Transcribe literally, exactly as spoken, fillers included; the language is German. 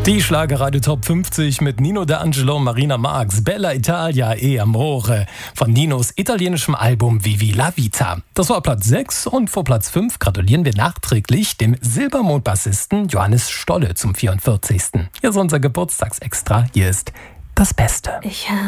Die Schlagerradio Top fünfzig mit Nino D'Angelo und Marina Marx, Bella Italia e Amore von Ninos italienischem Album Vivi la Vita. Das war Platz sechs und vor Platz fünf gratulieren wir nachträglich dem Silbermond-Bassisten Johannes Stolle zum vierundvierzigsten Hier ist unser Geburtstagsextra. Hier ist das Beste. Ich habe